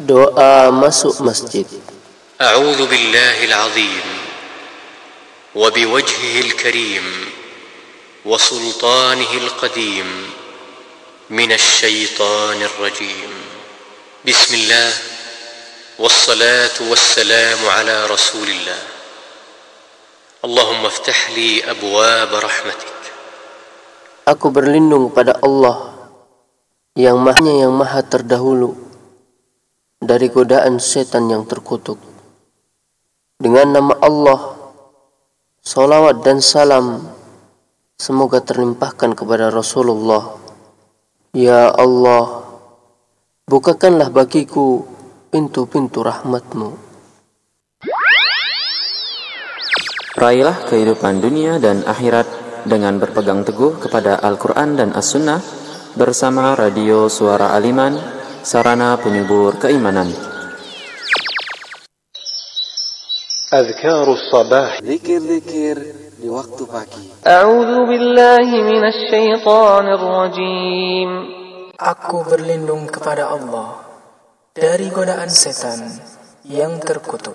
Doa masuk masjid. أعوذ بالله العظيم وبوجهه الكريم وسلطانه القديم من الشيطان الرجيم. بسم الله والصلاة والسلام على رسول الله. اللهم افتح لي أبواب رحمتك. Aku berlindung pada Allah yang maha terdahulu dari godaan setan yang terkutuk. Dengan nama Allah, salawat dan salam semoga terlimpahkan kepada Rasulullah. Ya Allah, bukakanlah bagiku pintu-pintu rahmat-Mu. Raihlah kehidupan dunia dan akhirat dengan berpegang teguh kepada Al-Quran dan As-Sunnah bersama Radio Suara Aliman, sarana penyubur keimanan. Adhkarus sabah, zikir-zikir di waktu pagi. A'udzu billahi minasy syaithanir rajim. Aku berlindung kepada Allah dari godaan setan yang terkutuk.